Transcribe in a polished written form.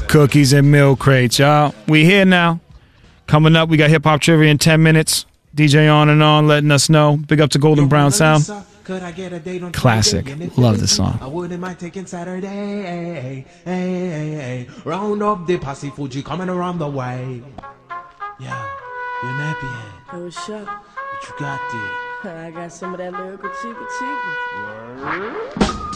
Cookies and milk crates, y'all. We here now. Coming up, we got hip hop trivia in 10 minutes. DJ On and On letting us know. Big up to Golden Brown Sound. Classic. Love this song. I wouldn't mind taking Saturday. Round up the posse Fuji coming around the way. Yeah, you're nappy head. Hey, what's up? What you got there? I got some of that lyrical chica chica.